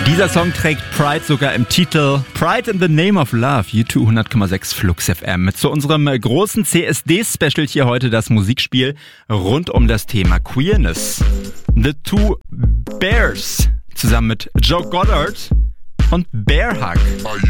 Dieser Song trägt Pride sogar im Titel. Pride in the Name of Love, U2 100,6 Flux FM. Zu unserem großen CSD-Special hier heute das Musikspiel rund um das Thema Queerness. The Two Bears zusammen mit Joe Goddard und Bear Hug.